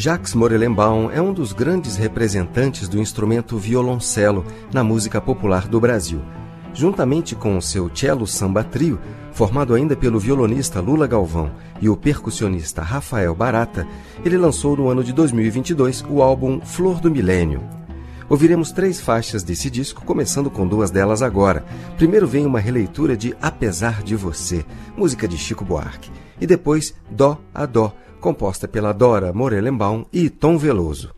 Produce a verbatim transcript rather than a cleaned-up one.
Jacques Morelenbaum é um dos grandes representantes do instrumento violoncelo na música popular do Brasil. Juntamente com o seu cello samba trio, formado ainda pelo violonista Lula Galvão e o percussionista Rafael Barata, ele lançou no ano de dois mil e vinte e dois o álbum Flor do Milênio. Ouviremos três faixas desse disco, começando com duas delas agora. Primeiro vem uma releitura de Apesar de Você, música de Chico Buarque, e depois Dó a Dó, composta pela Dora Morelenbaum e Tom Veloso.